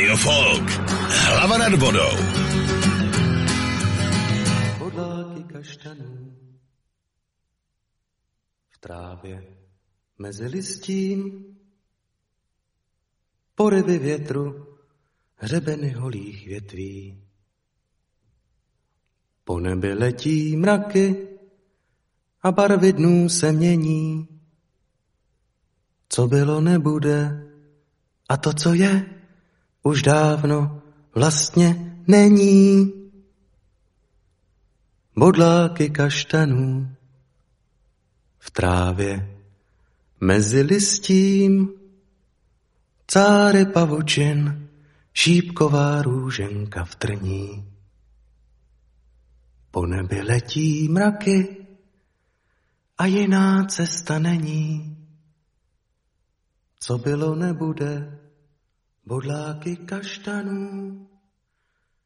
Radio Folk. Hlava nad vodou. Bodláky kaštanů v trávě mezi listím, porivy větru, hřebeny holých větví. Po nebi letí mraky a barvy dnů se mění. Co bylo, nebude, a to, co je, už dávno vlastně není. Bodláky kaštanů v trávě mezi listím, cáry pavučin, šípková růženka v trní. Po nebi letí mraky a jiná cesta není. Co bylo, nebude, bodláky kaštanů.